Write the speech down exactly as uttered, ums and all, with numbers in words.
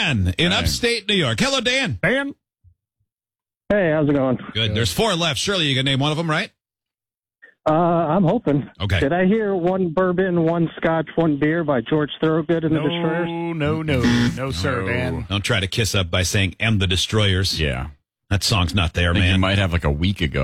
Dan in upstate New York. Hello, Dan. Dan? Hey, how's it going? Good. There's four left. Surely you can name one of them, right? Uh, I'm hoping. Okay. Did I hear one bourbon, one scotch, one beer by George Thorogood and the No, Destroyers? no, no. No, sir, No. Dan. Don't try to kiss up by saying "M the Destroyers." Yeah. That song's not there, I think man. you might have like a week ago.